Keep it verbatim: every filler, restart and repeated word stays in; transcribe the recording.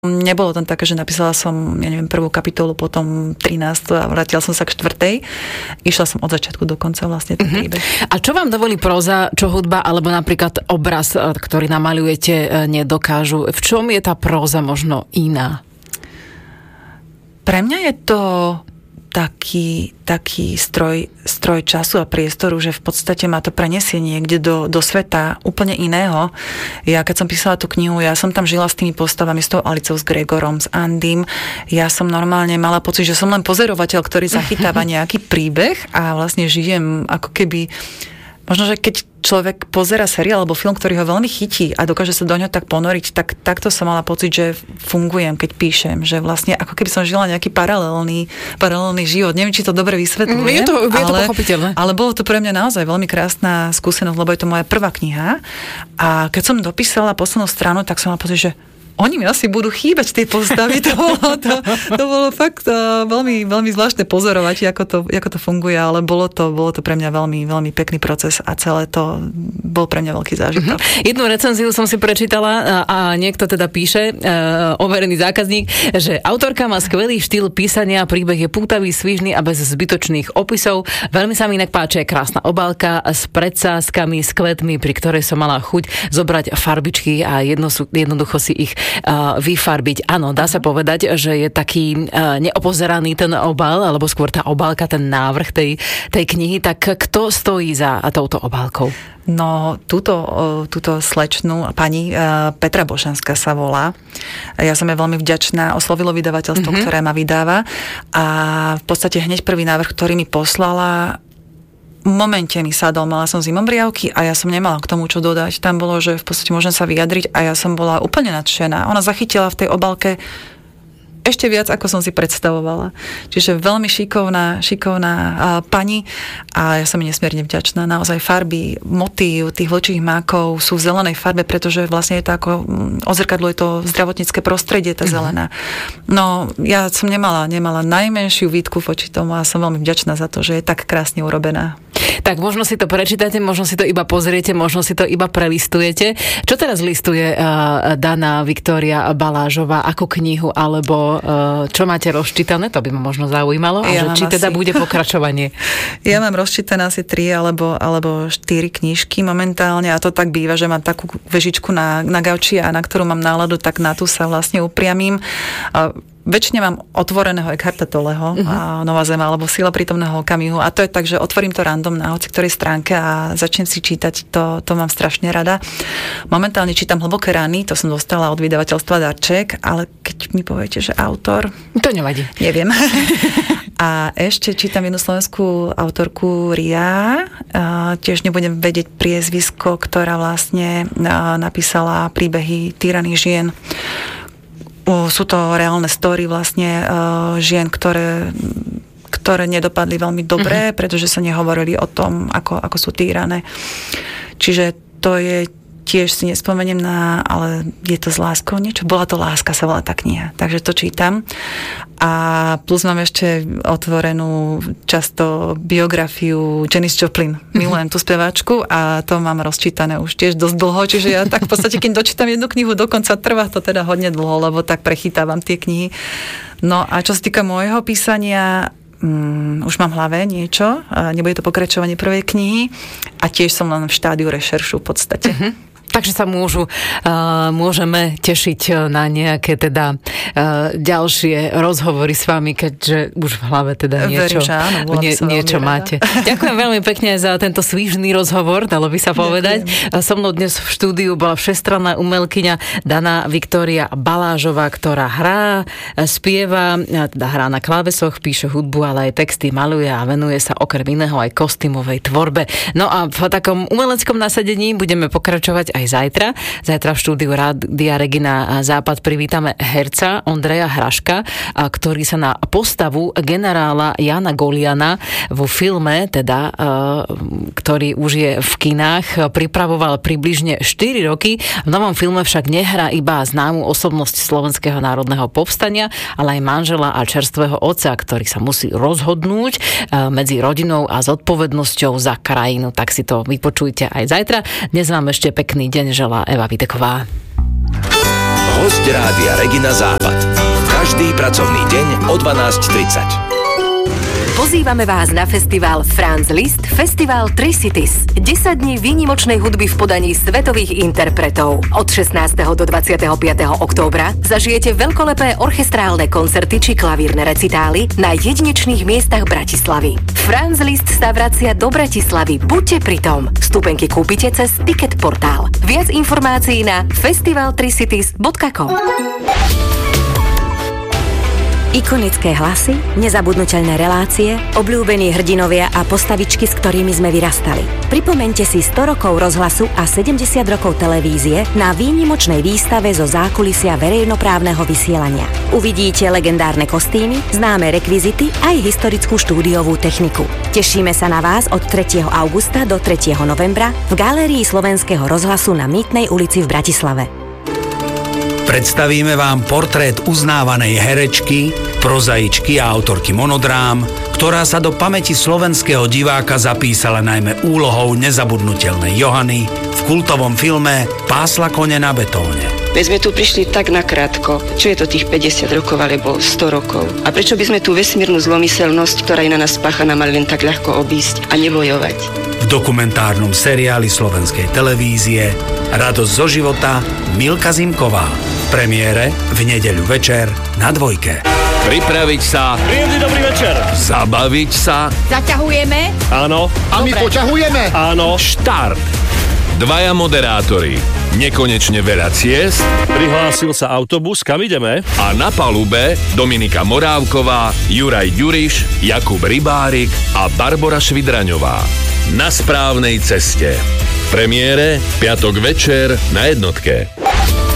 Nebolo tam také, že napísala som, ja neviem, prvú kapitolu, potom trinástu a vrátila som sa k štvrtej. Išla som od začiatku do konca vlastne ten príbeh. Uh-huh. A čo vám dovolí próza, čo hudba, alebo napríklad obraz, ktorý namalujete, nedokážu? V čom je tá próza možno iná? Pre mňa je to taký, taký stroj, stroj času a priestoru, že v podstate ma to prenesie niekde do, do sveta úplne iného. Ja keď som písala tú knihu, ja som tam žila s tými postavami, s tou Alicou, s Gregorom, s Andym. Ja som normálne mala pocit, že som len pozorovateľ, ktorý zachytáva nejaký príbeh a vlastne žijem ako keby... Možno, že keď človek pozerá seriál alebo film, ktorý ho veľmi chytí a dokáže sa do ňoho tak ponoriť, tak takto som mala pocit, že fungujem, keď píšem. Že vlastne ako keby som žila nejaký paralelný, paralelný život. Neviem, či to dobre vysvetľujem. Je to, je to ale, pochopiteľné. Ale bolo to pre mňa naozaj veľmi krásna skúsenosť, lebo je to moja prvá kniha. A keď som dopísala poslednú stranu, tak som mala pocit, že oni mi asi budú chýbať tej postavy. To bolo, to, to bolo fakt uh, veľmi, veľmi zvláštne pozorovať, ako to, ako to funguje, ale bolo to, bolo to pre mňa veľmi, veľmi pekný proces a celé to bol pre mňa veľký zážitok. Uh-huh. Jednu recenziu som si prečítala a, a niekto teda píše, uh, overený zákazník, že autorka má skvelý štýl písania, príbeh je pútavý, svižný a bez zbytočných opisov. Veľmi sa mi inak páči, je krásna obálka s predsázkami, s kvetmi, pri ktorej som mala chuť zobrať farbičky a jedno, jednoducho si ich Uh, vyfarbiť. Áno, dá sa povedať, že je taký uh, neopozeraný ten obal, alebo skôr tá obálka, ten návrh tej, tej knihy. Tak kto stojí za touto obálkou? No, túto, túto slečnú pani Petra Bošanská sa volá. Ja som jej veľmi vďačná. Oslovilo vydavateľstvo, mm-hmm. ktoré ma vydáva. A v podstate hneď prvý návrh, ktorý mi poslala, v momente mi sadol, mala som zimomriavky a ja som nemala k tomu čo dodať. Tam bolo, že v podstate môžem sa vyjadriť a ja som bola úplne nadšená. Ona zachytila v tej obálke ešte viac, ako som si predstavovala. Čiže veľmi šikovná, šikovná uh, pani a ja som mi nesmierne vďačná. Naozaj farby, motív tých vlčích mákov sú v zelenej farbe, pretože vlastne je to ako odzrkadluje to zdravotnícke prostredie, tá zelená. No, ja som nemala, nemala najmenšiu výtku voči tomu a som veľmi vďačná za to, že je tak krásne urobená. Tak možno si to prečítate, možno si to iba pozriete, možno si to iba prelistujete. Čo teraz listuje uh, Dana Viktória Balážová ako knihu, alebo uh, čo máte rozčítané? To by ma možno zaujímalo. Ja a že, či asi... teda bude pokračovanie. Ja mám rozčítané asi tri alebo, alebo štyri knižky momentálne a to tak býva, že mám takú vežičku na, na gauči a na ktorú mám náladu, tak na tú sa vlastne upriamím. Uh, Väčšine mám otvoreného Eckharta Tolleho, uh-huh. a Nová zem alebo Sila prítomného okamihu a to je tak, že otvorím to random na hoci ktorej stránke a začnem si čítať, to, to mám strašne rada. Momentálne čítam Hlboké rany, to som dostala od vydavateľstva Darček, ale keď mi poviete, že autor... To nevadí. Neviem. A ešte čítam jednu slovenskú autorku Ria, tiež nebudem vedieť priezvisko, ktorá vlastne napísala príbehy týraných žien. Sú to reálne story vlastne uh, žien, ktoré, ktoré nedopadli veľmi dobre, mm-hmm. pretože sa nehovorili o tom, ako, ako sú týrané. Čiže to je tiež si nespomeniem na, ale je to s láskou niečo? Bola to láska, sa volá tá kniha. Takže to čítam. A plus mám ešte otvorenú často biografiu Janis Joplin. Milujem tú speváčku a to mám rozčítané už tiež dosť dlho, čiže ja tak v podstate, keď dočítam jednu knihu dokonca, trvá to teda hodne dlho, lebo tak prechytávam tie knihy. No a čo sa týka môjho písania, Um, už mám v hlave niečo, a nebude to pokračovanie prvej knihy a tiež som len v štádiu rešeršu v podstate. Uh-huh. Takže sa môžu, uh, môžeme tešiť na nejaké teda uh, ďalšie rozhovory s vami, keďže už v hlave teda niečo, Verím, že áno, nie, niečo máte. Ďakujem veľmi pekne za tento svížný rozhovor, dalo by sa povedať. Ďakujem. So mnou dnes v štúdiu bola všestranná umelkyňa Dana Viktória Balážová, ktorá hrá, spieva, teda hrá na klávesoch, píše hudbu, ale aj texty maluje a venuje sa okrem iného aj kostýmovej tvorbe. No a v takom umeleckom nasadení budeme pokračovať aj aj zajtra. Zajtra v štúdiu Rádia Regina Západ privítame herca Ondreja Hraška, ktorý sa na postavu generála Jana Goliana vo filme, teda, ktorý už je v kinách, pripravoval približne štyri roky. V novom filme však nehrá iba známu osobnosť Slovenského národného povstania, ale aj manžela a čerstvého otca, ktorý sa musí rozhodnúť medzi rodinou a zodpovednosťou za krajinu. Tak si to vypočujte aj zajtra. Dnes vám ešte pekný deň želá Eva Viteková. Hosť rádia Regina Západ. Každý pracovný deň o dvanásť tridsať. Pozývame vás na festival Franz Liszt, festival Tri Cities. desať dní výnimočnej hudby v podaní svetových interpretov. Od šestnásteho do dvadsiateho piateho októbra zažijete veľkolepé orchestrálne koncerty či klavírne recitály na jedinečných miestach Bratislavy. Franz Liszt sa vracia do Bratislavy. Buďte pritom. Vstupenky kúpite cez Ticket portál. Viac informácií na festival tri cities bodka com. Ikonické hlasy, nezabudnuteľné relácie, obľúbení hrdinovia a postavičky, s ktorými sme vyrastali. Pripomeňte si sto rokov rozhlasu a sedemdesiat rokov televízie na výnimočnej výstave zo zákulisia verejnoprávneho vysielania. Uvidíte legendárne kostýmy, známe rekvizity aj historickú štúdiovú techniku. Tešíme sa na vás od tretieho augusta do tretieho novembra v Galérii Slovenského rozhlasu na Mýtnej ulici v Bratislave. Predstavíme vám portrét uznávanej herečky, prozaičky a autorky monodrám, ktorá sa do pamäti slovenského diváka zapísala najmä úlohou nezabudnutelnej Johany v kultovom filme Pásla kone na betóne. Veď sme tu prišli tak nakrátko. Čo je to tých päťdesiat rokov alebo sto rokov? A prečo by sme tú vesmírnu zlomyselnosť, ktorá je na nás spáchaná, mali len tak ľahko obísť a nebojovať? V dokumentárnom seriáli slovenskej televízie Radosť zo života Milka Zimková. Premiére v nedeľu večer na Dvojke. Pripraviť sa. Príjemný dobrý večer. Zabaviť sa. Zaťahujeme? Áno. A my poťahujeme? Áno. Štart. Dvaja moderátori. Nekonečne veľa ciest. Prihlásil sa autobus, kam ideme? A na palube Dominika Morávková, Juraj Ďuriš, Jakub Rybárik a Barbora Švidraňová. Na správnej ceste. Premiére piatok večer na Jednotke.